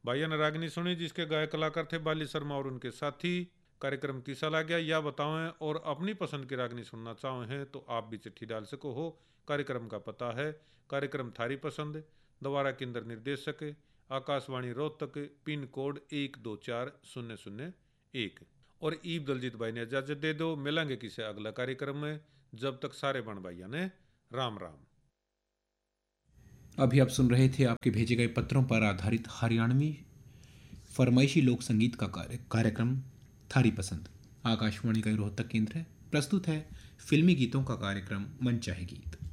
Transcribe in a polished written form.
भाइयों ने रागनी सुनी जिसके गायक कलाकार थे बाली शर्मा और उनके साथी। कार्यक्रम कैसा लग गया या बताएं, और अपनी पसंद की रागनी सुनना चाहें तो आप भी चिट्ठी डाल सको हो। कार्यक्रम का पता है कार्यक्रम थारी पसंद, दोबारा केंद्र निर्देशक आकाशवाणी रोहतक, पिन कोड 124001। और ईब दलजीत भाई ने इजाजत दे दो, मिलेंगे किसी अगला कार्यक्रम में। जब तक सारे बण भाइयों ने राम राम। अभी आप सुन रहे थे आपके भेजे गए पत्रों पर आधारित हरियाणवी फरमाइशी लोक संगीत का कार्यक्रम थारी पसंद। आकाशवाणी का रोहतक केंद्र है। प्रस्तुत है फिल्मी गीतों का कार्यक्रम मन चाहे गीत।